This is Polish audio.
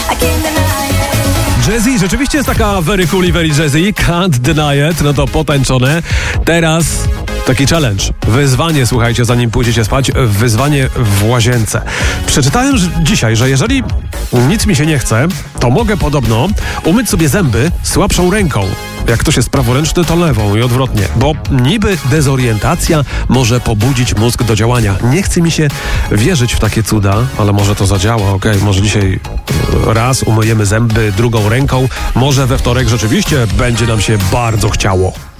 Jazzy rzeczywiście jest taka very cool i very jazzy. Can't deny it. No to potęczone. Teraz taki challenge. Wyzwanie, słuchajcie, zanim pójdziecie spać. Wyzwanie w łazience. Przeczytałem dzisiaj, że jeżeli nic mi się nie chce, to mogę podobno umyć sobie zęby słabszą ręką. Jak ktoś jest praworęczny, to lewą i odwrotnie. Bo niby dezorientacja może pobudzić mózg do działania. Nie chce mi się wierzyć w takie cuda, ale może to zadziała. Okej, może dzisiaj raz umyjemy zęby drugą ręką. Może we wtorek rzeczywiście będzie nam się bardzo chciało.